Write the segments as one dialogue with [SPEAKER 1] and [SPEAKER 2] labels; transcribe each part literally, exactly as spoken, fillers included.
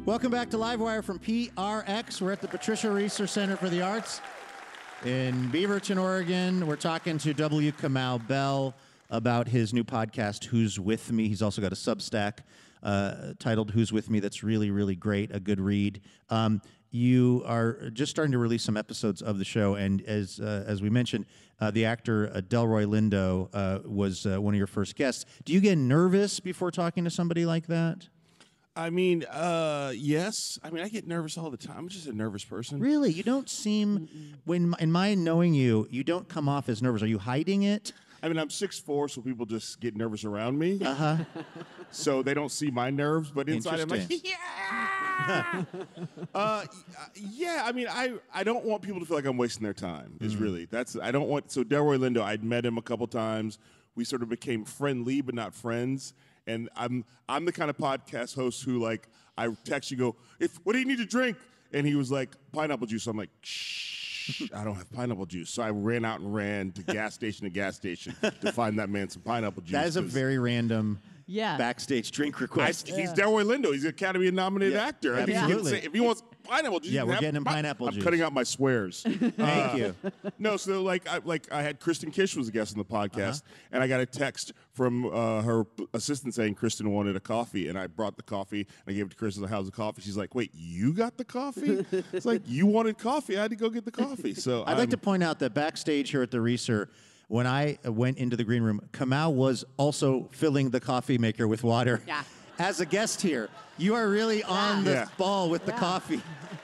[SPEAKER 1] Welcome back to Livewire from P R X. We're at the Patricia Research Center for the Arts in Beaverton, Oregon. We're talking to W. Kamau Bell about his new podcast, Who's With Me. He's also got a Substack uh, titled Who's With Me that's really, really great, a good read. Um, you are just starting to release some episodes of the show, and as uh, as we mentioned, uh, the actor uh, Delroy Lindo uh, was uh, one of your first guests. Do you get nervous before talking to somebody like that?
[SPEAKER 2] I mean, uh, yes. I mean, I get nervous all the time. I'm just a nervous person.
[SPEAKER 1] Really? You don't seem, when in my knowing you, you don't come off as nervous. Are you hiding it?
[SPEAKER 2] I mean, I'm six foot four, so people just get nervous around me.
[SPEAKER 1] Uh-huh.
[SPEAKER 2] So they don't see my nerves, but inside I'm like,
[SPEAKER 1] Interesting.
[SPEAKER 2] yeah! uh, yeah, I mean, I, I don't want people to feel like I'm wasting their time, is
[SPEAKER 1] Mm-hmm.
[SPEAKER 2] really. That's, I don't want, so Delroy Lindo, I'd met him a couple times. We sort of became friendly, but not friends. And I'm I'm the kind of podcast host who, like, I text you, go, if what do you need to drink? And he was like, pineapple juice. I'm like, shh, I don't have pineapple juice. So I ran out and ran to gas station to gas station to find that man some pineapple juice.
[SPEAKER 1] That is a very random
[SPEAKER 3] Yeah.
[SPEAKER 1] backstage drink
[SPEAKER 2] I,
[SPEAKER 1] request.
[SPEAKER 2] he's Delroy Lindo. He's an Academy nominated
[SPEAKER 1] Yeah,
[SPEAKER 2] actor. I mean, he can
[SPEAKER 1] absolutely.
[SPEAKER 2] say, if he wants pineapple juice,
[SPEAKER 1] Yeah,
[SPEAKER 2] he can
[SPEAKER 1] we're
[SPEAKER 2] have
[SPEAKER 1] getting him
[SPEAKER 2] pi-
[SPEAKER 1] pineapple
[SPEAKER 2] I'm
[SPEAKER 1] juice.
[SPEAKER 2] cutting out my swears.
[SPEAKER 1] Thank you.
[SPEAKER 2] No, so like I like I had Kristen Kish was a guest on the podcast,
[SPEAKER 1] Uh-huh.
[SPEAKER 2] and I got a text from uh, her assistant saying Kristen wanted a coffee, and I brought the coffee and I gave it to Kristen. Like, how's the coffee? She's like, wait, you got the coffee? It's like you wanted coffee. I had to go get the coffee. So
[SPEAKER 1] I'd like
[SPEAKER 2] I'm-
[SPEAKER 1] to point out that backstage here at the Reeser, when I uh, went into the green room, Kamau was also filling the coffee maker with water.
[SPEAKER 3] Yeah.
[SPEAKER 1] As a guest here, you are really on the
[SPEAKER 2] Yeah.
[SPEAKER 1] ball with the
[SPEAKER 3] Yeah.
[SPEAKER 1] coffee.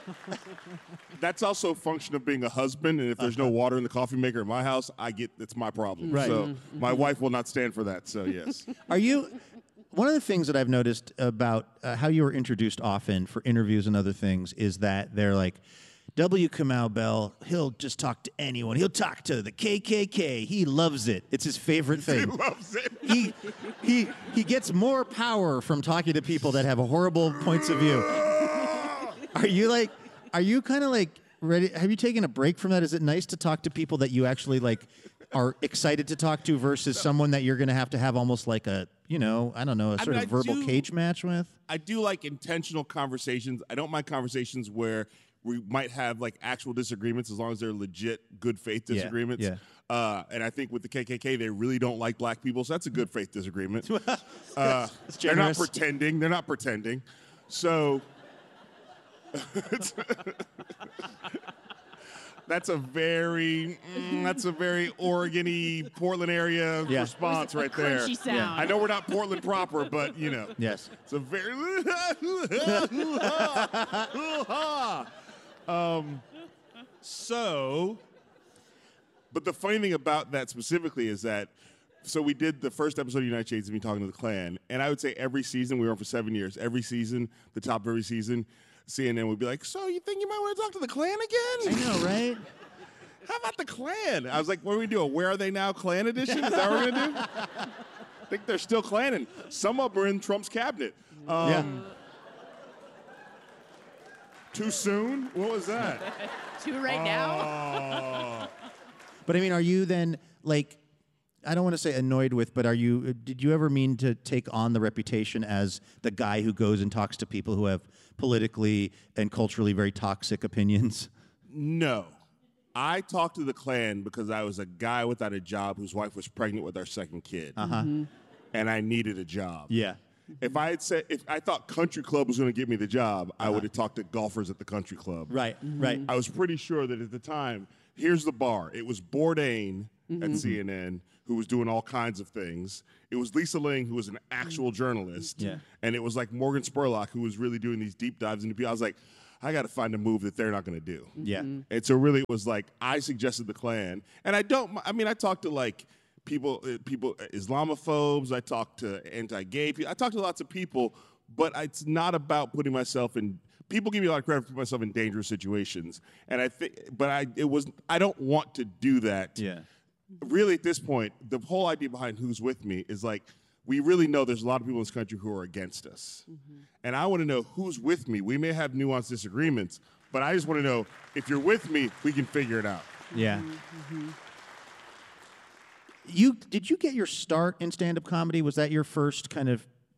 [SPEAKER 2] That's also a function of being a husband, and if there's no water in the coffee maker in my house, I get it's my problem.
[SPEAKER 1] Right.
[SPEAKER 2] So my wife will not stand for that. So yes.
[SPEAKER 1] Are you? One of the things that I've noticed about uh, how you were introduced often for interviews and other things is that they're like, W. Kamau Bell, he'll just talk to anyone. He'll talk to the K K K. He loves it. It's his favorite thing.
[SPEAKER 2] He loves it.
[SPEAKER 1] he, he, he gets more power from talking to people that have horrible points of view. Are you like, are you kind of like ready? Have you taken a break from that? Is it nice to talk to people that you actually like are excited to talk to versus someone that you're going to have to have almost like a, you know, I don't know, a
[SPEAKER 2] I
[SPEAKER 1] sort
[SPEAKER 2] mean,
[SPEAKER 1] of
[SPEAKER 2] I
[SPEAKER 1] verbal
[SPEAKER 2] do-
[SPEAKER 1] cage match with?
[SPEAKER 2] I do like intentional conversations. I don't mind conversations where we might have like actual disagreements as long as they're legit good faith
[SPEAKER 1] Yeah,
[SPEAKER 2] disagreements.
[SPEAKER 1] yeah.
[SPEAKER 2] Uh, and I think with the K K K, they really don't like black people, so that's a good faith disagreement. uh,
[SPEAKER 1] It's
[SPEAKER 2] they're not
[SPEAKER 1] generous.
[SPEAKER 2] pretending. They're not pretending. So that's a very mm, that's a very Oregon-y, Portland area
[SPEAKER 1] Yeah.
[SPEAKER 2] response right there.
[SPEAKER 3] Crunchy sound.
[SPEAKER 2] I know we're not Portland proper, but you know.
[SPEAKER 1] Yes.
[SPEAKER 2] It's a very um, so, but the funny thing about that specifically is that, so we did the first episode of United Shades of me talking to the Klan, and I would say every season, we were on for seven years, every season, the top of every season, C N N would be like, so you think you might want to talk to the Klan
[SPEAKER 1] I
[SPEAKER 2] again?
[SPEAKER 1] know, right?
[SPEAKER 2] How about the Klan? I was like, what are we doing? Where are they now? Klan edition? Is that what we're going to do? I think they're still Klanning. Some of them are in Trump's cabinet. Um,
[SPEAKER 1] Yeah.
[SPEAKER 2] Too soon? What was that?
[SPEAKER 3] Two right now.
[SPEAKER 2] Oh.
[SPEAKER 1] But I mean, are you then like, I don't want to say annoyed with, but are you, did you ever mean to take on the reputation as the guy who goes and talks to people who have politically and culturally very toxic opinions?
[SPEAKER 2] No. I talked to the Klan because I was a guy without a job whose wife was pregnant with our second kid.
[SPEAKER 1] Uh-huh.
[SPEAKER 2] And I needed a job.
[SPEAKER 1] Yeah.
[SPEAKER 2] If I had said, if I thought Country Club was going to give me the job, I would have talked to golfers at the Country Club.
[SPEAKER 1] Right, right.
[SPEAKER 2] I was pretty sure that at the time, here's the bar. It was Bourdain
[SPEAKER 1] Mm-hmm.
[SPEAKER 2] at C N N, who was doing all kinds of things. It was Lisa Ling, who was an actual journalist.
[SPEAKER 1] Yeah.
[SPEAKER 2] And it was like Morgan Spurlock, who was really doing these deep dives into people. I was like, I got to find a move that they're not going to do.
[SPEAKER 1] Yeah.
[SPEAKER 2] And so really it was like, I suggested the Klan. And I don't, I mean, I talked to like people, uh, people, uh, Islamophobes. I talked to anti-gay people. I talked to lots of people, but it's not about putting myself in, people give me a lot of credit for putting myself in dangerous situations. And I think, but I, it was, I don't want to do that.
[SPEAKER 1] Yeah.
[SPEAKER 2] Really at this point, the whole idea behind Who's With Me is like, we really know there's a lot of people in this country who are against us. Mm-hmm. And I want to know who's with me. We may have nuanced disagreements, but I just want to know if you're with me, we can figure it out.
[SPEAKER 1] Yeah.
[SPEAKER 3] Mm-hmm.
[SPEAKER 1] You did you get your start in stand-up comedy? Was that your first kind of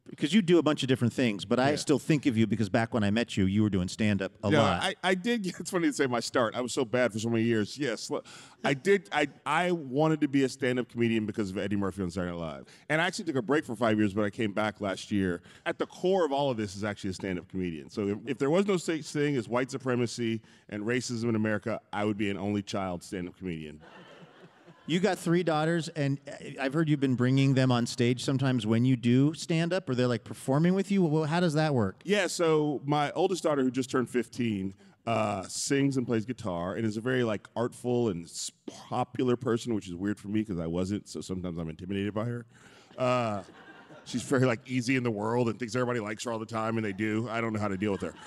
[SPEAKER 1] because you do a bunch of different things, but I
[SPEAKER 2] Yeah.
[SPEAKER 1] still think of you because back when I met you, you were doing stand-up a
[SPEAKER 2] Yeah,
[SPEAKER 1] lot.
[SPEAKER 2] I, I did. It's funny to say my start. I was so bad for so many years. Yes, look, I did. I I wanted to be a stand-up comedian because of Eddie Murphy on Saturday Night Live, and I actually took a break for five years, but I came back last year. At the core of all of this is actually a stand-up comedian. So if, if there was no such thing as white supremacy and racism in America, I would be an only child stand-up comedian.
[SPEAKER 1] You got three daughters, and I've heard you've been bringing them on stage sometimes when you do stand-up, or they're like performing with you. Well, how does that work?
[SPEAKER 2] Yeah, so my oldest daughter, who just turned fifteen, uh, sings and plays guitar and is a very like artful and s- popular person, which is weird for me because I wasn't. So sometimes I'm intimidated by her. Uh, she's very like easy in the world and thinks everybody likes her all the time, and they do. I don't know how to deal with her.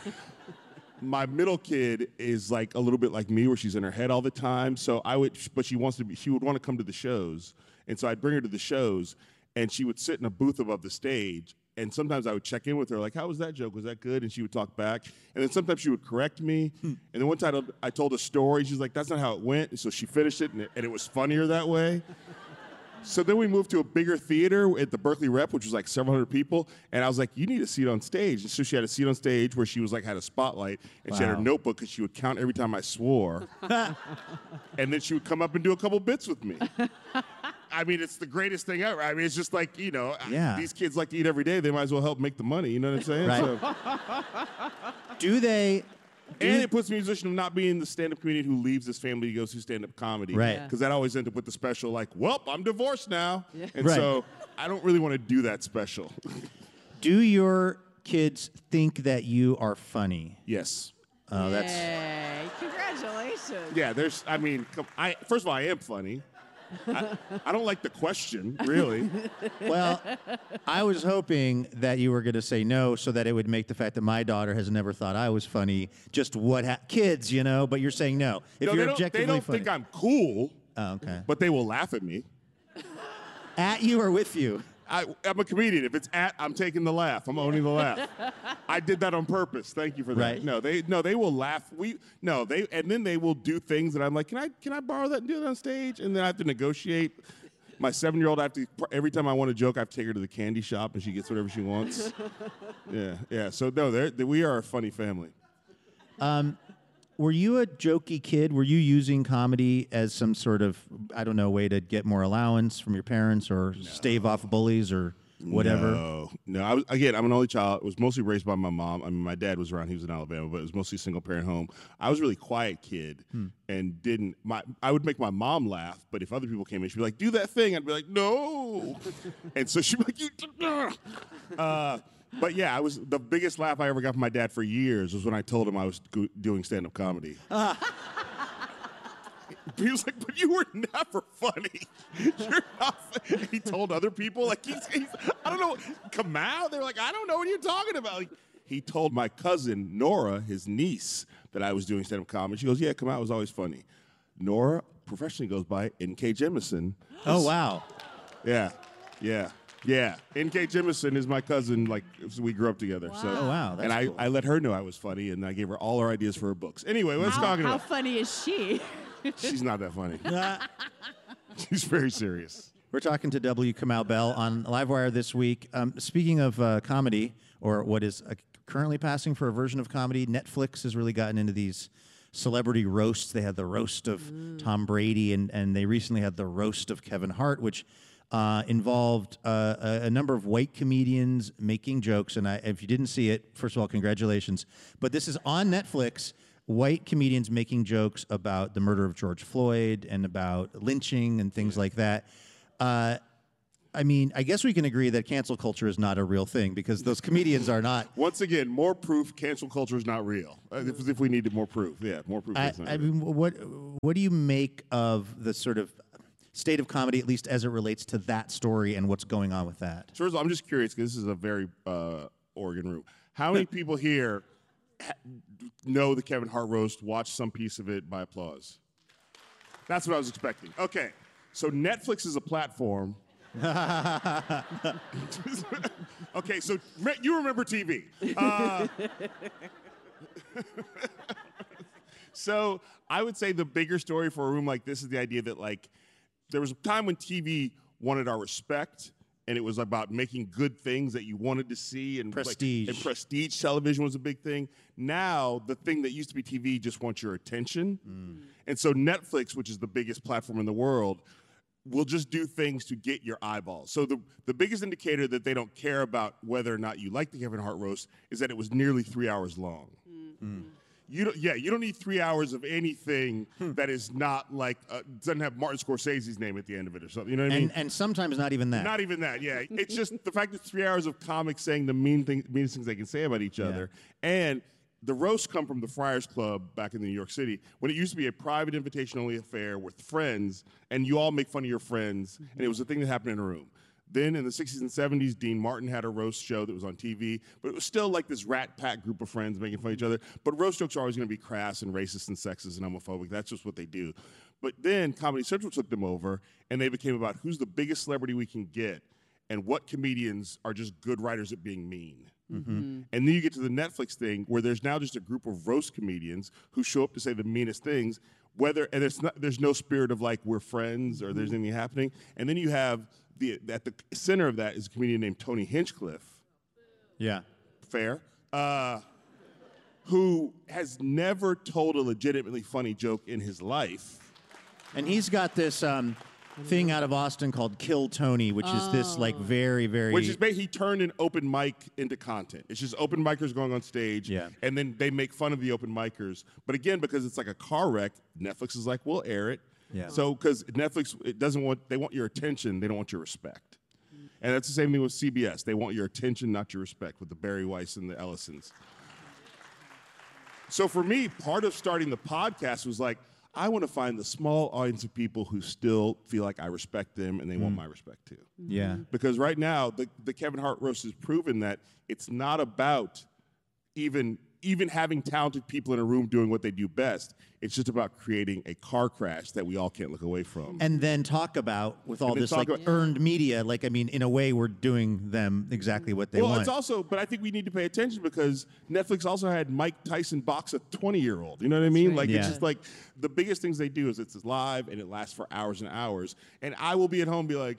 [SPEAKER 2] My middle kid is like a little bit like me, where she's in her head all the time. So I would, but she wants to be. She would want to come to the shows, and so I'd bring her to the shows, and she would sit in a booth above the stage. And sometimes I would check in with her, like, "How was that joke? Was that good?" And she would talk back. And then sometimes she would correct me. And then one time I told a story. She's like, "That's not how it went." And so she finished it, and it, and it was funnier that way. So then we moved to a bigger theater at the Berkeley Rep, which was like several hundred people. And I was like, "You need a seat on stage." And so she had a seat on stage where she was like, had a spotlight. And she had her
[SPEAKER 1] Wow.
[SPEAKER 2] notebook because she would count every time I swore. And then she would come up and do a couple bits with me. I mean, it's the greatest thing ever. I mean, it's just like, you know,
[SPEAKER 1] Yeah.
[SPEAKER 2] these kids like to eat every day. They might as well help make the money. You know what I'm saying?
[SPEAKER 1] Right.
[SPEAKER 2] So,
[SPEAKER 1] Do they?
[SPEAKER 2] and it puts me in the position of not being the stand-up comedian who leaves his family to go see stand-up comedy.
[SPEAKER 1] Right. Yeah.
[SPEAKER 2] Because that always ends up with the special, like, "Well, I'm divorced now." And
[SPEAKER 1] Right.
[SPEAKER 2] so I don't really want to do that special.
[SPEAKER 1] Do your kids think that you are funny?
[SPEAKER 2] Yes.
[SPEAKER 1] Oh, that's
[SPEAKER 3] Yay. Congratulations.
[SPEAKER 2] Yeah, there's, I mean, come- I first of all, I am funny. I, I don't like the question, really.
[SPEAKER 1] well. I was hoping that you were going to say no, so that it would make the fact that my daughter has never thought I was funny just what ha- kids, you know. But you're saying no. If
[SPEAKER 2] No,
[SPEAKER 1] you're
[SPEAKER 2] they don't,
[SPEAKER 1] objectively
[SPEAKER 2] they don't
[SPEAKER 1] funny,
[SPEAKER 2] think I'm cool,
[SPEAKER 1] oh, okay.
[SPEAKER 2] but they will laugh at me.
[SPEAKER 1] At you or with you?
[SPEAKER 2] I, I'm a comedian. If it's at, I'm taking the laugh. I'm owning the laugh. I did that on purpose. Thank you for that.
[SPEAKER 1] Right.
[SPEAKER 2] No, they no, they will laugh. We no, they and then they will do things that I'm like, can I can I borrow that and do it on stage? And then I have to negotiate. My seven-year-old, I have to every time I want a joke, I have to take her to the candy shop and she gets whatever she wants. yeah, yeah. So no, they're, they, we are a funny family.
[SPEAKER 1] Were you a jokey kid? Were you using comedy as some sort of, I don't know, way to get more allowance from your parents or stave off bullies or whatever?
[SPEAKER 2] No, no. I was, again, I'm an only child. I was mostly raised by my mom. I mean, my dad was around. He was in Alabama, but it was mostly a single-parent home. I was a really quiet kid and didn't. My I would make my mom laugh, but if other people came in, she'd be like, "Do that thing." I'd be like, "No," and so she'd be like, "You." Uh, but yeah, I was the biggest laugh I ever got from my dad for years was when I told him I was go- doing stand-up comedy. He was like, "But you were never funny. You're not." Fu-. He told other people, like, he's, he's, I don't know, Kamau. They were like, "I don't know what you're talking about." Like, he told my cousin Nora, his niece, that I was doing stand-up comedy. She goes, "Yeah, Kamau was always funny." Nora professionally goes by N K Jemisin.
[SPEAKER 1] Oh, wow.
[SPEAKER 2] Yeah, yeah, yeah. N K Jemisin is my cousin. Like, we grew up together. So,
[SPEAKER 1] Oh, wow, that's
[SPEAKER 2] and I,
[SPEAKER 1] cool.
[SPEAKER 2] I let her know I was funny, and I gave her all her ideas for her books. Anyway, let's
[SPEAKER 3] How,
[SPEAKER 2] talk
[SPEAKER 3] how
[SPEAKER 2] about.
[SPEAKER 3] funny is she?
[SPEAKER 2] She's not that funny. She's very serious.
[SPEAKER 1] We're talking to W. Kamau Bell on Livewire this week. Um, speaking of uh, comedy, or what is uh, currently passing for a version of comedy, Netflix has really gotten into these celebrity roasts. They had the roast of Tom Brady, and, and they recently had the roast of Kevin Hart, which uh, involved uh, a, a number of white comedians making jokes. And I, if you didn't see it, first of all, congratulations. But this is on Netflix. White comedians making jokes about the murder of George Floyd and about lynching and things like that. Uh, I mean, I guess we can agree that cancel culture is not a real thing because those comedians are not.
[SPEAKER 2] Once again, more proof cancel culture is not real. Uh, if, if we needed more proof, yeah, more proof.
[SPEAKER 1] I,
[SPEAKER 2] it's not
[SPEAKER 1] I
[SPEAKER 2] real.
[SPEAKER 1] mean, what what do you make of the sort of state of comedy, at least as it relates to that story and what's going on with that?
[SPEAKER 2] First of all, I'm just curious because this is a very uh, Oregon room. How many people here ha- know the Kevin Hart roast? Watch some piece of it by applause. That's what I was expecting. Okay, so Netflix is a platform. Okay, so re- you remember T V. Uh, so I would say the bigger story for a room like this is the idea that, like, there was a time when T V wanted our respect and it was about making good things that you wanted to see, and
[SPEAKER 1] Prestige.
[SPEAKER 2] Like, and prestige television was a big thing. Now, the thing that used to be T V just wants your attention. Mm. And so Netflix, which is the biggest platform in the world, will just do things to get your eyeballs. So the, the biggest indicator that they don't care about whether or not you like the Kevin Hart roast is that it was nearly three hours long. Mm-hmm. Mm. You don't, yeah, you don't need three hours of anything that is not like, uh, doesn't have Martin Scorsese's name at the end of it or something. You know what I
[SPEAKER 1] and,
[SPEAKER 2] mean?
[SPEAKER 1] And sometimes not even that.
[SPEAKER 2] Not even that, yeah. It's just the fact that three hours of comics saying the mean thing, meanest things they can say about each other. Yeah. And the roasts come from the Friars Club back in New York City, when it used to be a private invitation-only affair with friends, and you all make fun of your friends, mm-hmm. and it was a thing that happened in a room. Then in the sixties and seventies, Dean Martin had a roast show that was on T V, but it was still like this rat pack group of friends making fun of each other. But roast jokes are always going to be crass and racist and sexist and homophobic. That's just what they do. But then Comedy Central took them over, and they became about who's the biggest celebrity we can get and what comedians are just good writers at being mean. Mm-hmm. And then you get to the Netflix thing where there's now just a group of roast comedians who show up to say the meanest things, whether and there's not, there's no spirit of like we're friends or there's anything happening. And then you have the at the center of that is a comedian named Tony Hinchcliffe.
[SPEAKER 1] Yeah,
[SPEAKER 2] fair. Uh, who has never told a legitimately funny joke in his life.
[SPEAKER 1] And he's got this um, thing out of Austin called Kill Tony, which oh. is this like very, very...
[SPEAKER 2] Which is basically he turned an open mic into content. It's just open micers going on stage,
[SPEAKER 1] yeah.
[SPEAKER 2] and then they make fun of the open micers. But again, because it's like a car wreck, Netflix is like, we'll air it.
[SPEAKER 1] Yeah.
[SPEAKER 2] So because Netflix, it doesn't want, they want your attention, they don't want your respect. And that's the same thing with C B S. They want your attention, not your respect, with the Barry Weiss and the Ellisons. So for me, part of starting the podcast was like, I want to find the small audience of people who still feel like I respect them and they mm. want my respect too.
[SPEAKER 1] Yeah.
[SPEAKER 2] Because right now, the, the Kevin Hart roast has proven that it's not about even even having talented people in a room doing what they do best. It's just about creating a car crash that we all can't look away from.
[SPEAKER 1] And then talk about, with all this like
[SPEAKER 2] about,
[SPEAKER 1] earned media, like, I mean, in a way, we're doing them exactly what they
[SPEAKER 2] well,
[SPEAKER 1] want.
[SPEAKER 2] Well, it's also, but I think we need to pay attention because Netflix also had Mike Tyson box a twenty-year-old. You know what I mean? Like,
[SPEAKER 1] yeah.
[SPEAKER 2] it's just like the biggest things they do is it's live and it lasts for hours and hours. And I will be at home and be like,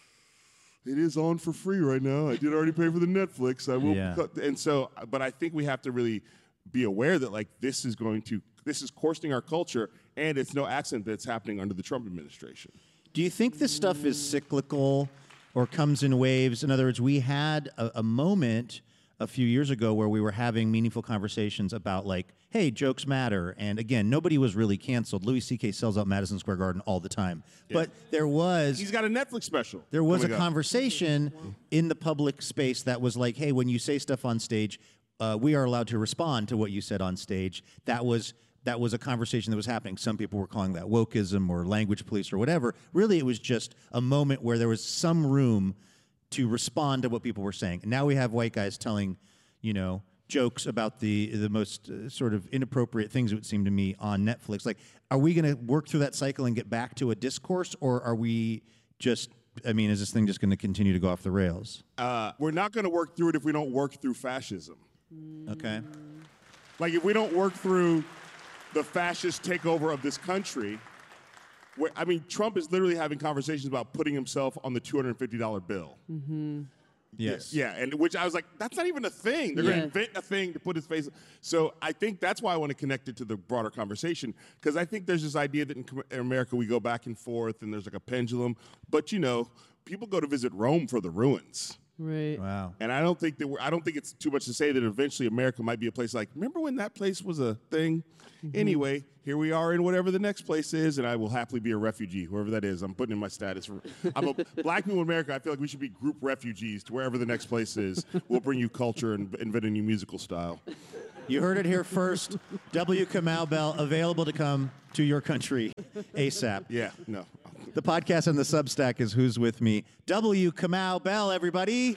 [SPEAKER 2] it is on for free right now. I did already pay for the Netflix. I will
[SPEAKER 1] yeah.
[SPEAKER 2] cut. And so, but I think we have to really be aware that like this is going to, this is coursing our culture, and it's no accident that it's happening under the Trump administration.
[SPEAKER 1] Do you think this stuff is cyclical or comes in waves? In other words, we had a, a moment a few years ago where we were having meaningful conversations about like, hey, jokes matter. And again, nobody was really canceled. Louis C K sells out Madison Square Garden all the time. Yeah. But there was...
[SPEAKER 2] He's got a Netflix special.
[SPEAKER 1] There was a conversation in the public space that was like, hey, when you say stuff on stage, uh, we are allowed to respond to what you said on stage. That was... That was a conversation that was happening. Some people were calling that wokeism or language police or whatever. Really, it was just a moment where there was some room to respond to what people were saying. And now we have white guys telling, you know, jokes about the the most uh, sort of inappropriate things, it would seem to me, on Netflix. Like, are we going to work through that cycle and get back to a discourse, or are we just, I mean, is this thing just going to continue to go off the rails?
[SPEAKER 2] Uh, we're not going to work through it if we don't work through fascism.
[SPEAKER 1] Okay.
[SPEAKER 2] Like, if we don't work through the fascist takeover of this country, where, I mean, Trump is literally having conversations about putting himself on the two hundred fifty dollar bill.
[SPEAKER 3] Mm-hmm.
[SPEAKER 1] Yes.
[SPEAKER 2] Yeah, and which I was like, that's not even a thing. They're
[SPEAKER 3] Yeah.
[SPEAKER 2] going to invent a thing to put his face. So I think that's why I want to connect it to the broader conversation, because I think there's this idea that in, Com- in America we go back and forth and there's like a pendulum. But, you know, people go to visit Rome for the ruins.
[SPEAKER 3] Right.
[SPEAKER 1] Wow.
[SPEAKER 2] And I don't think that we're, I don't think it's too much to say that eventually America might be a place like, remember when that place was a thing? Mm-hmm. Anyway, here we are in whatever the next place is, and I will happily be a refugee, whoever that is. I'm putting in my status. For, I'm a black people in America. I feel like we should be group refugees to wherever the next place is. We'll bring you culture and invent a new musical style.
[SPEAKER 1] You heard it here first. W. Kamau Bell, available to come to your country ASAP.
[SPEAKER 2] Yeah, no.
[SPEAKER 1] The podcast and the Substack is Who's With Me. W. Kamau Bell, everybody.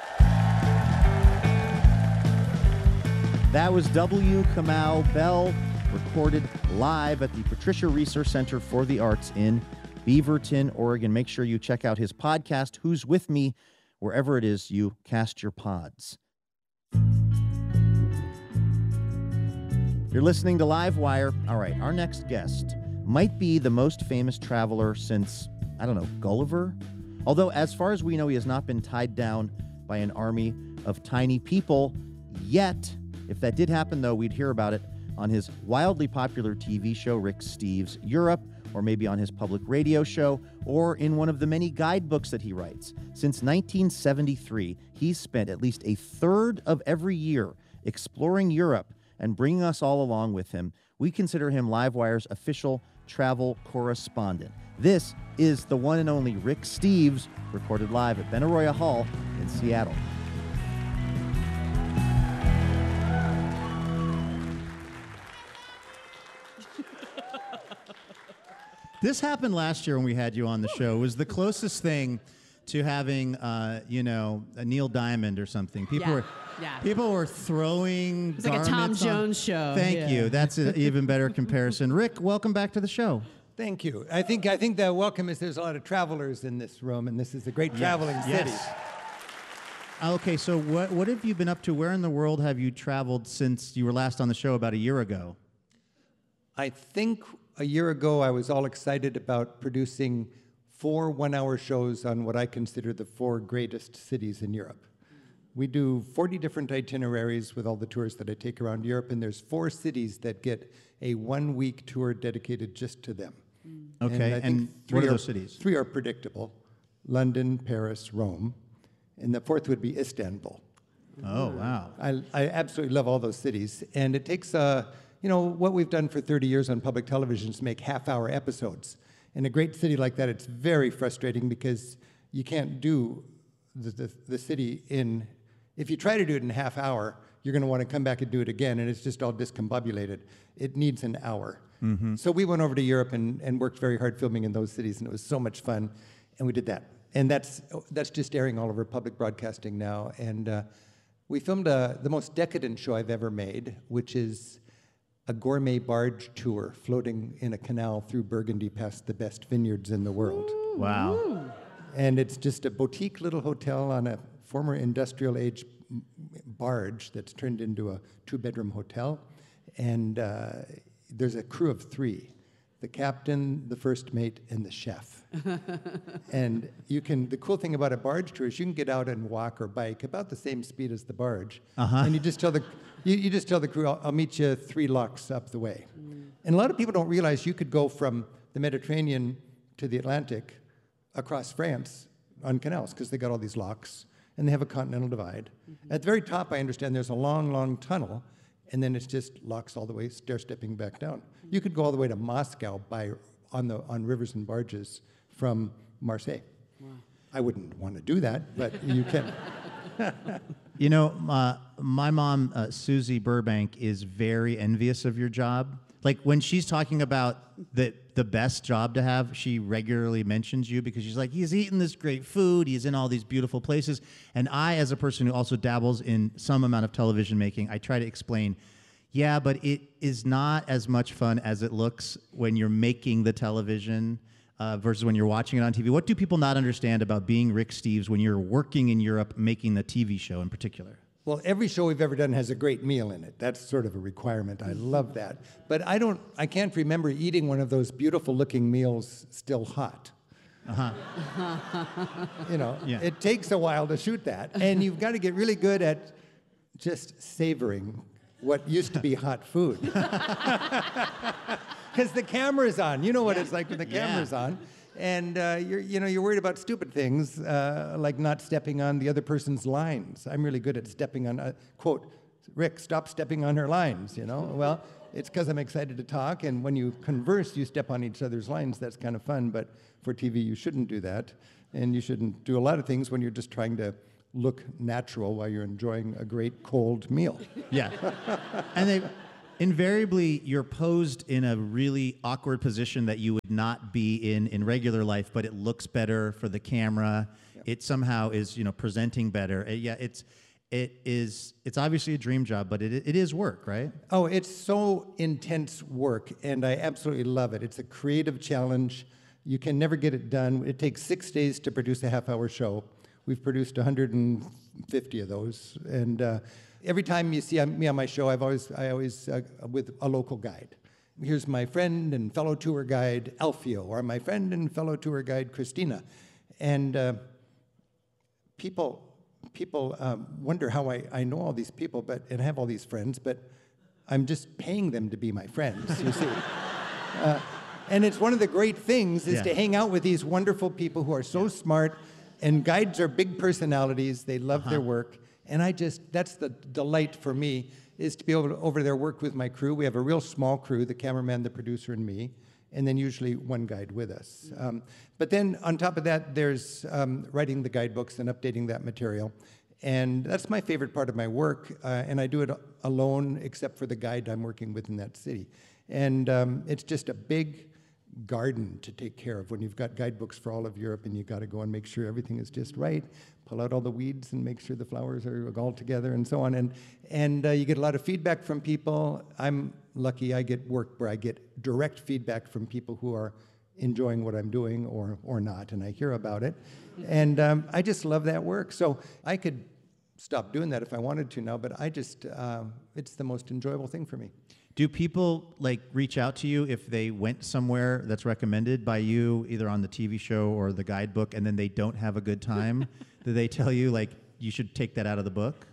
[SPEAKER 1] That was W. Kamau Bell, recorded live at the Patricia Research Center for the Arts in Beaverton, Oregon. Make sure you check out his podcast, Who's With Me, wherever it is you cast your pods. You're listening to Livewire. All right, our next guest might be the most famous traveler since, I don't know, Gulliver? Although, as far as we know, he has not been tied down by an army of tiny people yet. If that did happen, though, we'd hear about it on his wildly popular T V show, Rick Steves Europe, or maybe on his public radio show, or in one of the many guidebooks that he writes. Since nineteen seventy-three, he's spent at least a third of every year exploring Europe and bringing us all along with him. We consider him Livewire's official travel correspondent. This is the one and only Rick Steves, recorded live at Benaroya Hall in Seattle. This happened last year when we had you on the show. It was the closest thing to having, uh, you know, a Neil Diamond or something. People
[SPEAKER 3] Yeah,
[SPEAKER 1] were,
[SPEAKER 3] yeah.
[SPEAKER 1] people were throwing.
[SPEAKER 3] It's like a Tom
[SPEAKER 1] garments on-
[SPEAKER 3] Jones show.
[SPEAKER 1] Thank
[SPEAKER 3] Yeah.
[SPEAKER 1] you. That's an even better comparison. Rick, welcome back to the show.
[SPEAKER 4] Thank you. I think I think the welcome is there's a lot of travelers in this room, and this is a great traveling city.
[SPEAKER 1] Yes. Okay, so what what have you been up to? Where in the world have you traveled since you were last on the show about a year ago?
[SPEAKER 4] I think a year ago I was all excited about producing four one-hour shows on what I consider the four greatest cities in Europe. We do forty different itineraries with all the tours that I take around Europe, and there's four cities that get a one-week tour dedicated just to them.
[SPEAKER 1] Okay,
[SPEAKER 4] I
[SPEAKER 1] and,
[SPEAKER 4] think
[SPEAKER 1] what
[SPEAKER 4] three
[SPEAKER 1] are those cities?
[SPEAKER 4] Three are predictable: London, Paris, Rome, and the fourth would be Istanbul.
[SPEAKER 1] Oh, wow.
[SPEAKER 4] I, I absolutely love all those cities, and it takes, uh, you know, what we've done for thirty years on public television is make half-hour episodes. In a great city like that, it's very frustrating because you can't do the, the, the city in, if you try to do it in a half hour, you're going to want to come back and do it again, and it's just all discombobulated. It needs an hour. Mm-hmm. So we went over to Europe and, and worked very hard filming in those cities, and it was so much fun, and we did that. And that's that's just airing all over public broadcasting now. And uh, we filmed uh, the most decadent show I've ever made, which is a gourmet barge tour floating in a canal through Burgundy past the best vineyards in the world.
[SPEAKER 1] Wow.
[SPEAKER 4] And it's just a boutique little hotel on a former industrial age barge that's turned into a two-bedroom hotel. And uh, there's a crew of three: the captain, the first mate, and the chef. And you can, the cool thing about a barge tour is you can get out and walk or bike about the same speed as the barge.
[SPEAKER 1] Uh-huh.
[SPEAKER 4] And you just tell the, you, you just tell the crew, I'll, I'll meet you three locks up the way. Mm. And a lot of people don't realize you could go from the Mediterranean to the Atlantic across France on canals, because they got all these locks, and they have a continental divide. Mm-hmm. At the very top, I understand there's a long, long tunnel, and then it's just locks all the way, stair-stepping back down. Mm-hmm. You could go all the way to Moscow by on the on rivers and barges from Marseille. Wow. I wouldn't want to do that, but you can.
[SPEAKER 1] You know, uh, my mom, uh, Susie Burbank, is very envious of your job. Like, when she's talking about the the best job to have, she regularly mentions you, because she's like, he's eating this great food, he's in all these beautiful places. And I, as a person who also dabbles in some amount of television making, I try to explain, yeah, but it is not as much fun as it looks when you're making the television uh, versus when you're watching it on T V. What do people not understand about being Rick Steves when you're working in Europe making the T V show in particular?
[SPEAKER 4] Well, every show we've ever done has a great meal in it. That's sort of a requirement. I love that. But I don't, I can't remember eating one of those beautiful looking meals still hot.
[SPEAKER 1] Uh-huh.
[SPEAKER 4] You know,
[SPEAKER 1] Yeah.
[SPEAKER 4] it takes a while to shoot that. And you've got to get really good at just savoring what used to be hot food. Because the camera's on. You know what it's like when the
[SPEAKER 1] Yeah.
[SPEAKER 4] camera's on. And uh, you're, you know, you're worried about stupid things, uh, like not stepping on the other person's lines. I'm really good at stepping on, uh, quote, Rick, stop stepping on her lines, you know? Well, it's because I'm excited to talk, and when you converse, you step on each other's lines. That's kind of fun, but for T V, you shouldn't do that. And you shouldn't do a lot of things when you're just trying to look natural while you're enjoying a great cold meal.
[SPEAKER 1] Yeah. And they invariably, you're posed in a really awkward position that you would not be in in regular life, but it looks better for the camera. Yep. It somehow is, you know, presenting better. Uh, yeah, it's it is it's obviously a dream job, but it it is work, right?
[SPEAKER 4] Oh, it's so intense work, and I absolutely love it. It's a creative challenge. You can never get it done. It takes six days to produce a half-hour show. We've produced one hundred fifty of those, and uh, every time you see me on my show, I've always I always uh, with a local guide. Here's my friend and fellow tour guide Alfio, or my friend and fellow tour guide Christina, And uh, people people um, wonder how I, I know all these people but and have all these friends, but I'm just paying them to be my friends, you see. Uh, and it's one of the great things is
[SPEAKER 1] Yeah.
[SPEAKER 4] to hang out with these wonderful people who are so smart, and guides are big personalities. They love
[SPEAKER 1] Uh-huh.
[SPEAKER 4] their work. And I just, that's the delight for me, is to be able to over there work with my crew. We have a real small crew, the cameraman, the producer, and me, and then usually one guide with us. Um, but then on top of that, there's um, writing the guidebooks and updating that material. And that's my favorite part of my work, uh, and I do it alone, except for the guide I'm working with in that city. And um, it's just a big garden to take care of when you've got guidebooks for all of Europe, and you've got to go and make sure everything is just right, pull out all the weeds and make sure the flowers are all together and so on. And, and uh, you get a lot of feedback from people. I'm lucky I get work where I get direct feedback from people who are enjoying what I'm doing or, or not, and I hear about it. And um, I just love that work. So I could stop doing that if I wanted to now, but I just, uh, it's the most enjoyable thing for me.
[SPEAKER 1] Do people like reach out to you if they went somewhere that's recommended by you, either on the T V show or the guidebook, and then they don't have a good time? Do they tell you like you should take that out of the book?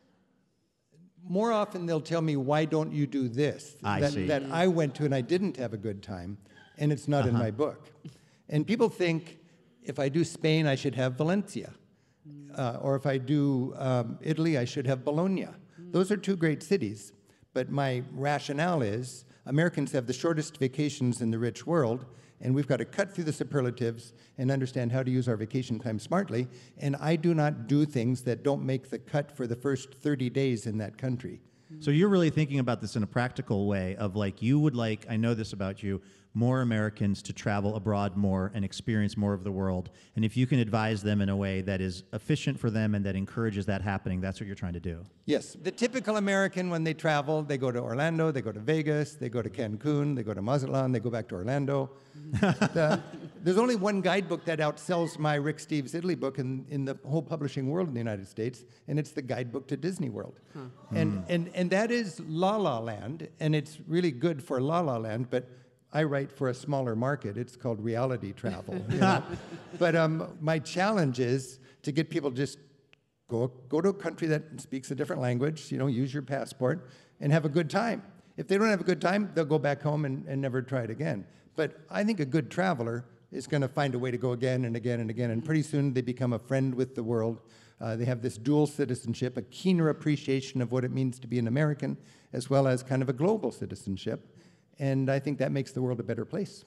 [SPEAKER 4] More often they'll tell me, why don't you do this?
[SPEAKER 1] I
[SPEAKER 4] that,
[SPEAKER 1] see.
[SPEAKER 4] that I went to and I didn't have a good time, and it's not in my book. And people think if I do Spain, I should have Valencia. Uh, or if I do um, Italy, I should have Bologna. Those are two great cities. But my rationale is Americans have the shortest vacations in the rich world, and we've got to cut through the superlatives and understand how to use our vacation time smartly. And I do not do things that don't make the cut for the first thirty days in that country.
[SPEAKER 1] So you're really thinking about this in a practical way of like you would like, I know this about you, more Americans to travel abroad more and experience more of the world. And if you can advise them in a way that is efficient for them and that encourages that happening, that's what you're trying to do.
[SPEAKER 4] Yes. The typical American, when they travel, they go to Orlando, they go to Vegas, they go to Cancun, they go to Mazatlan, they go back to Orlando. the, there's only one guidebook that outsells my Rick Steves Italy book in, in the whole publishing world in the United States, and it's the guidebook to Disney World. Huh. And, and, and that is La La Land, and it's really good for La La Land, but I write for a smaller market. It's called reality travel. You know? But um, my challenge is to get people just go go to a country that speaks a different language, you know, use your passport, and have a good time. If they don't have a good time, they'll go back home and, and never try it again. But I think a good traveler is going to find a way to go again and again and again, and pretty soon they become a friend with the world. Uh, they have this dual citizenship, a keener appreciation of what it means to be an American, as well as kind of a global citizenship. And I think that makes the world a better place.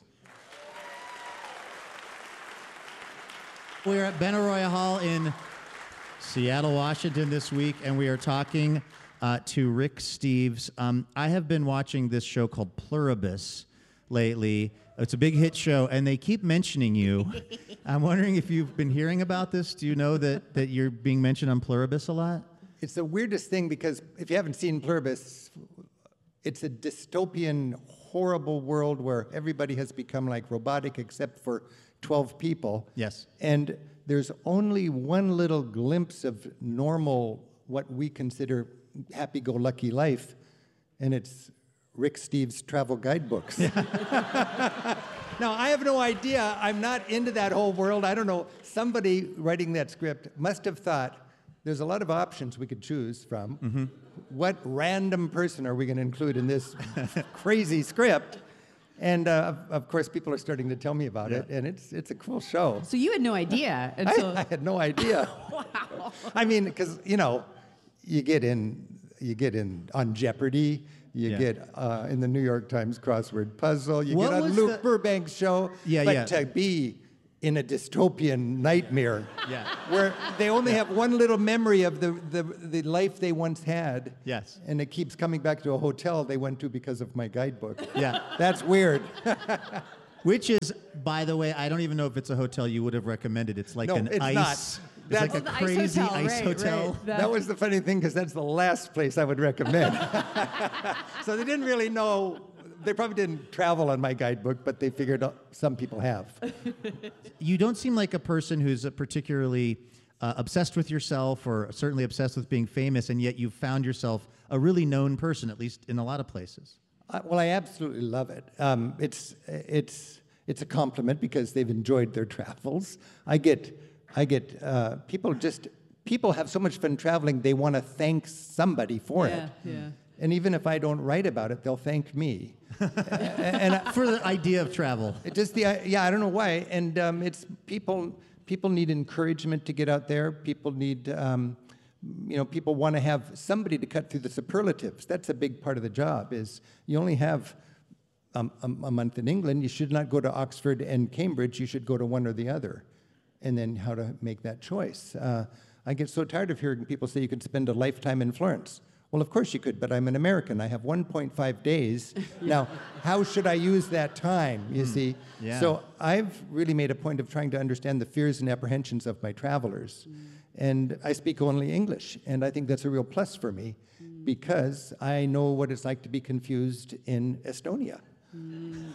[SPEAKER 1] We're at Benaroya Hall in Seattle, Washington this week, and we are talking uh, to Rick Steves. Um, I have been watching this show called Pluribus lately. It's a big hit show, and they keep mentioning you. I'm wondering if you've been hearing about this. Do you know that, that you're being mentioned on Pluribus a lot?
[SPEAKER 4] It's the weirdest thing because if you haven't seen Pluribus, it's a dystopian, horrible world where everybody has become like robotic except for twelve people.
[SPEAKER 1] Yes.
[SPEAKER 4] And there's only one little glimpse of normal, what we consider happy-go-lucky life, and it's Rick Steves' travel guidebooks. Now, I have no idea. I'm not into that whole world. I don't know. Somebody writing that script must have thought, there's a lot of options we could choose from. Mm-hmm. What random person are we going to include in this crazy script? And uh, of, of course, people are starting to tell me about
[SPEAKER 1] Yeah.
[SPEAKER 4] it, and it's it's a cool show.
[SPEAKER 3] So you had no idea until.
[SPEAKER 4] I, I had no idea.
[SPEAKER 3] Wow.
[SPEAKER 4] I mean, because you know, you get in, you get in on Jeopardy. You
[SPEAKER 1] Yeah.
[SPEAKER 4] get uh, in the New York Times crossword puzzle. You
[SPEAKER 1] What
[SPEAKER 4] get on
[SPEAKER 1] was
[SPEAKER 4] Luke
[SPEAKER 1] the-
[SPEAKER 4] Burbank's show.
[SPEAKER 1] Yeah,
[SPEAKER 4] but
[SPEAKER 1] yeah.
[SPEAKER 4] to be in a dystopian nightmare
[SPEAKER 1] Yeah.
[SPEAKER 4] where they only have one little memory of the, the, the life they once had.
[SPEAKER 1] Yes.
[SPEAKER 4] And it keeps coming back to a hotel they went to because of my guidebook.
[SPEAKER 1] Yeah.
[SPEAKER 4] That's weird.
[SPEAKER 1] Which is, by the way, I don't even know if it's a hotel you would have recommended. It's like
[SPEAKER 4] No,
[SPEAKER 1] an
[SPEAKER 4] it's
[SPEAKER 1] ice.
[SPEAKER 4] not.
[SPEAKER 1] It's
[SPEAKER 4] That's-
[SPEAKER 1] like a
[SPEAKER 3] Oh, the ice
[SPEAKER 1] crazy
[SPEAKER 3] hotel,
[SPEAKER 1] ice
[SPEAKER 3] right,
[SPEAKER 1] hotel.
[SPEAKER 3] right.
[SPEAKER 4] That was the funny thing, because that's the last place I would recommend. So they didn't really know. They probably didn't travel on my guidebook, but they figured out some people have.
[SPEAKER 1] You don't seem like a person who's uh, particularly uh, obsessed with yourself or certainly obsessed with being famous, and yet you've found yourself a really known person, at least in a lot of places.
[SPEAKER 4] Uh, well, I absolutely love it. Um, it's it's It's a compliment because they've enjoyed their travels. I get, I get uh, people just people have so much fun traveling. They want to thank somebody for
[SPEAKER 3] Yeah,
[SPEAKER 4] it.
[SPEAKER 3] yeah.
[SPEAKER 4] And even if I don't write about it, they'll thank me. and I,
[SPEAKER 1] For the idea of travel.
[SPEAKER 4] it just the yeah, I don't know why. And um, it's people. People need encouragement to get out there. People need, um, you know, people want to have somebody to cut through the superlatives. That's a big part of the job. Is you only have um, a, a month in England. You should not go to Oxford and Cambridge. You should go to one or the other, and then how to make that choice. Uh, I get so tired of hearing people say you could spend a lifetime in Florence. Well, of course you could, but I'm an American. I have one point five days. Now, how should I use that time, you see?
[SPEAKER 1] Yeah.
[SPEAKER 4] So I've really made a point of trying to understand the fears and apprehensions of my travelers. Mm. And I speak only English, and I think that's a real plus for me mm. because I know what it's like to be confused in Estonia. Mm.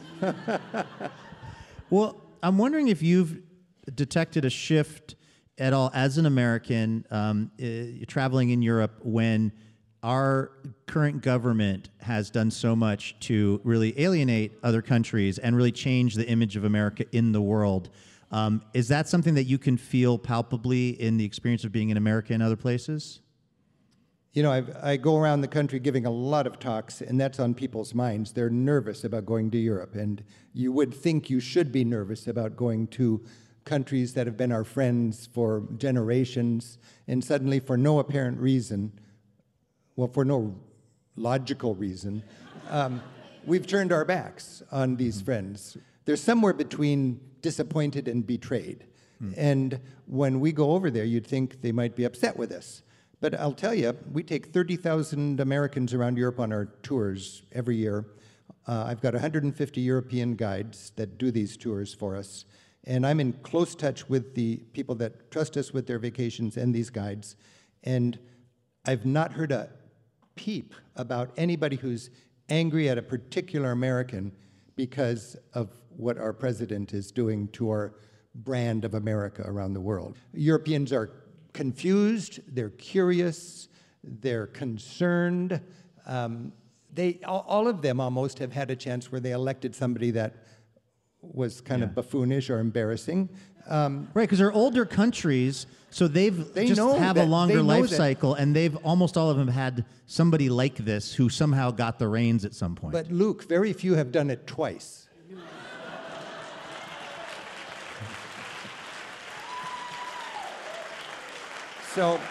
[SPEAKER 1] Well, I'm wondering if you've detected a shift at all as an American um, uh, traveling in Europe when our current government has done so much to really alienate other countries and really change the image of America in the world. Um, is that something that you can feel palpably in the experience of being in America and other places?
[SPEAKER 4] You know, I've, I go around the country giving a lot of talks, and that's on people's minds. They're nervous about going to Europe, and you would think you should be nervous about going to countries that have been our friends for generations, and suddenly, for no apparent reason, well, for no logical reason, um, we've turned our backs on these friends. They're somewhere between disappointed and betrayed. Mm. And when we go over there, you'd think they might be upset with us. But I'll tell you, we take thirty thousand Americans around Europe on our tours every year. Uh, I've got one hundred fifty European guides that do these tours for us. And I'm in close touch with the people that trust us with their vacations and these guides. And I've not heard a peep about anybody who's angry at a particular American because of what our president is doing to our brand of America around the world. Europeans are confused, they're curious, they're concerned. Um, they, all, all of them almost have had a chance where they elected somebody that was kind
[SPEAKER 1] Yeah.
[SPEAKER 4] of buffoonish or embarrassing. Um,
[SPEAKER 1] Right, because they're older countries, so they've
[SPEAKER 4] They
[SPEAKER 1] just
[SPEAKER 4] know
[SPEAKER 1] have
[SPEAKER 4] that-
[SPEAKER 1] a longer
[SPEAKER 4] they know
[SPEAKER 1] life
[SPEAKER 4] that-
[SPEAKER 1] cycle, and they've almost all of them had somebody like this who somehow got the reins at some point.
[SPEAKER 4] but Luke, very few have done it twice. So,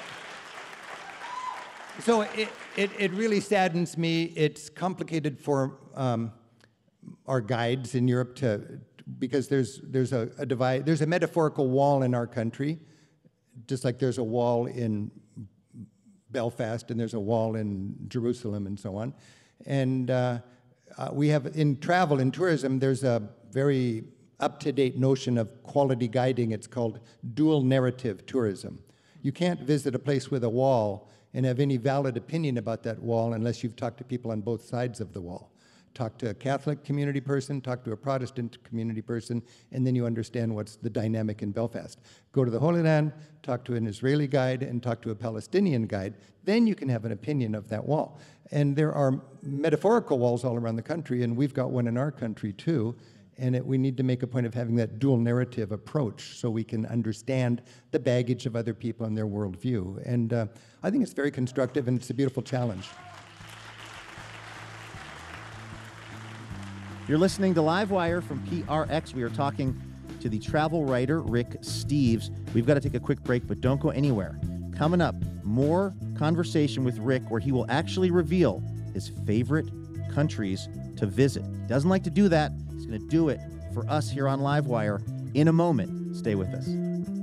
[SPEAKER 4] so it, it, it really saddens me. It's complicated for um, our guides in Europe to, because there's there's a, a divide, there's a metaphorical wall in our country, just like there's a wall in Belfast and there's a wall in Jerusalem and so on. And uh, uh, we have, in travel and tourism, there's a very up-to-date notion of quality guiding. It's called dual narrative tourism. You can't visit a place with a wall and have any valid opinion about that wall unless you've talked to people on both sides of the wall. Talk to a Catholic community person, talk to a Protestant community person, and then you understand what's the dynamic in Belfast. Go to the Holy Land, talk to an Israeli guide, and talk to a Palestinian guide. Then you can have an opinion of that wall. And there are metaphorical walls all around the country, and we've got one in our country too. And it, we need to make a point of having that dual narrative approach so we can understand the baggage of other people and their worldview. And uh, I think it's very constructive, and it's a beautiful challenge.
[SPEAKER 1] You're listening to Livewire from P R X. We are talking to the travel writer, Rick Steves. We've got to take a quick break, but don't go anywhere. Coming up, more conversation with Rick where he will actually reveal his favorite countries to visit. He doesn't like to do that. He's going to do it for us here on Livewire in a moment. Stay with us.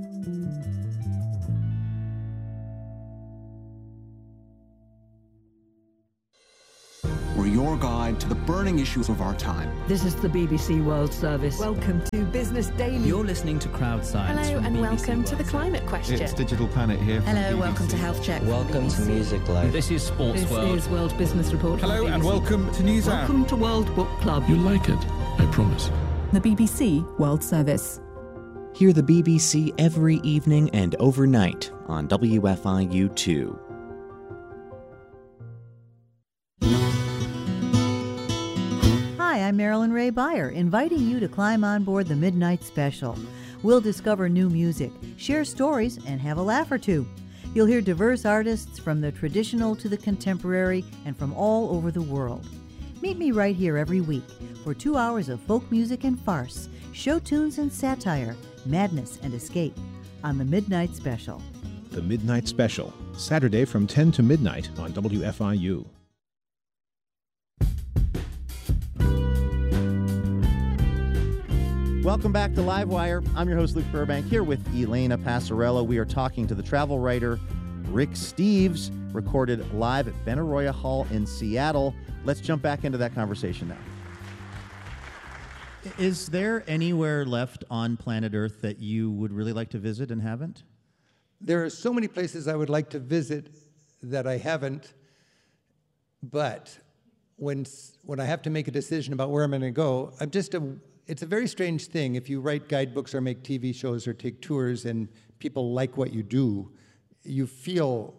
[SPEAKER 5] We're your guide to the burning issues of our time.
[SPEAKER 6] This is the B B C World Service.
[SPEAKER 7] Welcome to Business Daily.
[SPEAKER 8] You're listening to Crowd Science.
[SPEAKER 9] Hello
[SPEAKER 8] from
[SPEAKER 9] and
[SPEAKER 8] B B C
[SPEAKER 9] welcome to the
[SPEAKER 8] World
[SPEAKER 9] Climate Question.
[SPEAKER 10] It's Digital Planet here. From
[SPEAKER 9] Hello,
[SPEAKER 10] B B C.
[SPEAKER 9] welcome to Health Check.
[SPEAKER 11] Welcome to Music Live.
[SPEAKER 8] This is Sports
[SPEAKER 6] This
[SPEAKER 8] World.
[SPEAKER 6] is World Business Report. from
[SPEAKER 10] Hello
[SPEAKER 6] the
[SPEAKER 10] and
[SPEAKER 6] B B C.
[SPEAKER 10] welcome to News Hour.
[SPEAKER 6] Welcome to World Book Club.
[SPEAKER 12] You'll like it, I promise.
[SPEAKER 13] The B B C World Service.
[SPEAKER 11] Hear the B B C every evening and overnight on W F I U two.
[SPEAKER 14] Hi,
[SPEAKER 8] Hi, I'm Marilyn Ray Beyer, inviting you to climb on board the Midnight Special. We'll discover new music, share stories, and have a laugh or two. You'll hear diverse artists from the traditional to the contemporary and from all over the world. Meet me right here every week for two hours of folk music and farce, show tunes and satire, madness and escape on the Midnight Special.
[SPEAKER 9] The Midnight Special, Saturday from ten to midnight on W F I U.
[SPEAKER 1] Welcome back to Livewire. I'm your host, Luke Burbank, here with Elena Passarello. We are talking to the travel writer Rick Steves, recorded live at Benaroya Hall in Seattle. Let's jump back into that conversation now. Is there anywhere left on planet Earth that you would really like to visit and haven't?
[SPEAKER 4] There are so many places I would like to visit that I haven't, but when, when I have to make a decision about where I'm going to go, I'm just a... It's a very strange thing if you write guidebooks or make T V shows or take tours and people like what you do, you feel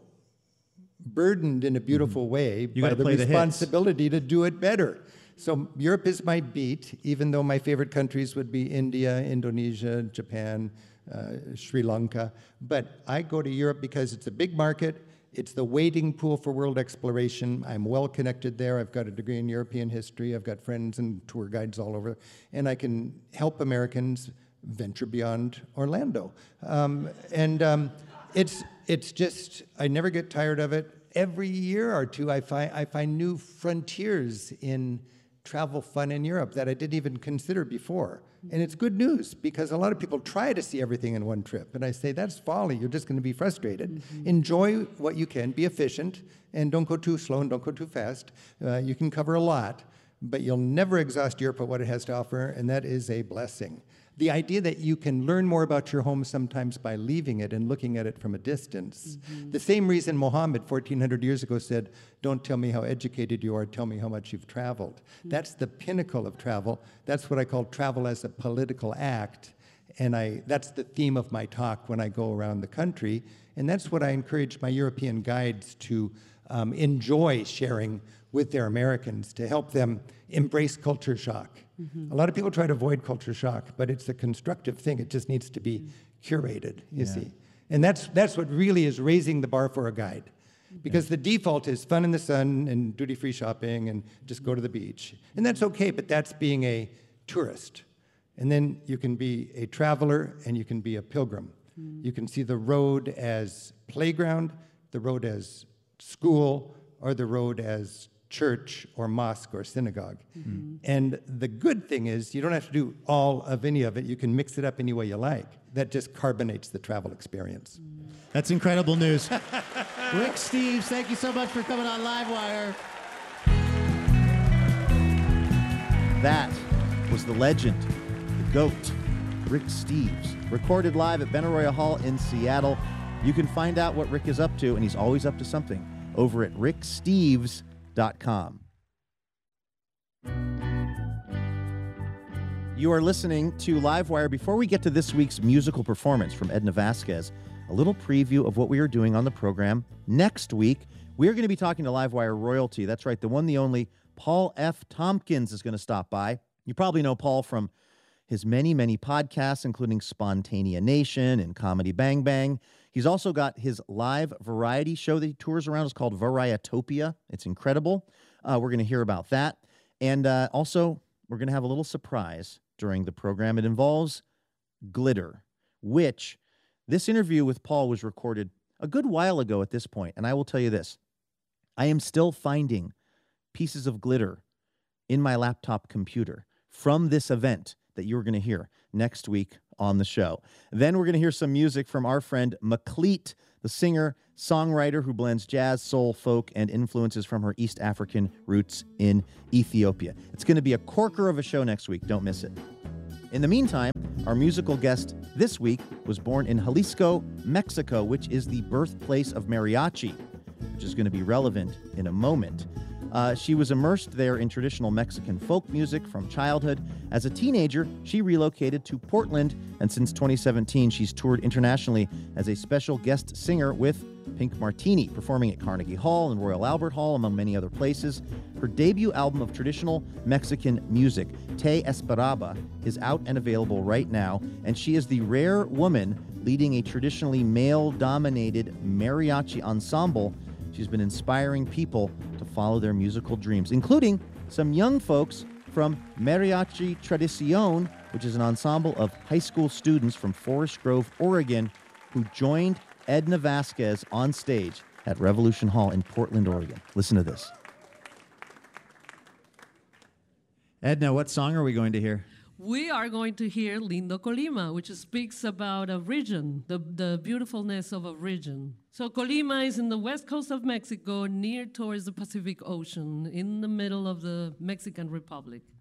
[SPEAKER 4] burdened in a beautiful mm-hmm. way
[SPEAKER 1] you
[SPEAKER 4] by the
[SPEAKER 1] play
[SPEAKER 4] responsibility
[SPEAKER 1] the
[SPEAKER 4] to do it better. So Europe is my beat, even though my favorite countries would be India, Indonesia, Japan, uh, Sri Lanka. But I go to Europe because it's a big market. It's the wading pool for world exploration. I'm well connected there. I've got a degree in European history. I've got friends and tour guides all over. And I can help Americans venture beyond Orlando. Um, and um, it's, it's just, I never get tired of it. Every year or two, I find, I find new frontiers in travel fun in Europe that I didn't even consider before. And it's good news because a lot of people try to see everything in one trip. And I say, that's folly. You're just going to be frustrated. Mm-hmm. Enjoy what you can. Be efficient. And don't go too slow and don't go too fast. Uh, you can cover a lot. But you'll never exhaust Europe at what it has to offer. And that is a blessing. The idea that you can learn more about your home sometimes by leaving it and looking at it from a distance. Mm-hmm. The same reason Muhammad fourteen hundred years ago said, don't tell me how educated you are, tell me how much you've traveled. Mm-hmm. That's the pinnacle of travel. That's what I call travel as a political act. And I, that's the theme of my talk when I go around the country. And that's what I encourage my European guides to um, enjoy sharing with their Americans, to help them embrace culture shock. Mm-hmm. A lot of people try to avoid culture shock, but it's a constructive thing. It just needs to be mm-hmm. curated, you yeah. see. And that's, that's what really is raising the bar for a guide. Because yeah. the default is fun in the sun and duty-free shopping and just go to the beach. And that's okay, but that's being a tourist. And then you can be a traveler and you can be a pilgrim. Mm-hmm. You can see the road as playground, the road as school, or the road as church or mosque or synagogue. Mm-hmm. And the good thing is you don't have to do all of any of it. You can mix it up any way you like. That just carbonates the travel experience.
[SPEAKER 1] That's incredible news. Rick Steves, thank you so much for coming on Livewire. That was the legend, the GOAT, Rick Steves, recorded live at Benaroya Hall in Seattle. You can find out what Rick is up to, and he's always up to something, over at rick steves dot com. You are listening to Livewire. Before we get to this week's musical performance from Edna Vasquez, a little preview of what we are doing on the program next week. We are going to be talking to Livewire royalty. That's right, the one, the only, Paul F. Tompkins is going to stop by. You probably know Paul from his many, many podcasts, including Spontanea Nation and Comedy Bang Bang. He's also got his live variety show that he tours around. It's called Varietopia. It's incredible. Uh, we're going to hear about that. And uh, also, we're going to have a little surprise during the program. It involves glitter, which this interview with Paul was recorded a good while ago at this point. And I will tell you this. I am still finding pieces of glitter in my laptop computer from this event that you're going to hear next week on the show. Then we're going to hear some music from our friend Makleet, the singer, songwriter who blends jazz, soul, folk, and influences from her East African roots in Ethiopia. It's going to be a corker of a show next week. Don't miss it. In the meantime, our musical guest this week was born in Jalisco, Mexico, which is the birthplace of mariachi, which is going to be relevant in a moment. Uh, she was immersed there in traditional Mexican folk music from childhood. As a teenager, she relocated to Portland, and since twenty seventeen, she's toured internationally as a special guest singer with Pink Martini, performing at Carnegie Hall and Royal Albert Hall, among many other places. Her debut album of traditional Mexican music, Te Esperaba, is out and available right now, and she is the rare woman leading a traditionally male-dominated mariachi ensemble. She's been inspiring people to follow their musical dreams, including some young folks from Mariachi Tradicion, which is an ensemble of high school students from Forest Grove, Oregon, who joined Edna Vasquez on stage at Revolution Hall in Portland, Oregon. Listen to this. Edna, what song are we going to hear?
[SPEAKER 14] We are going to hear Lindo Colima, which speaks about a region, the, the beautifulness of a region. So Colima is in the west coast of Mexico, near towards the Pacific Ocean, in the middle of the Mexican Republic.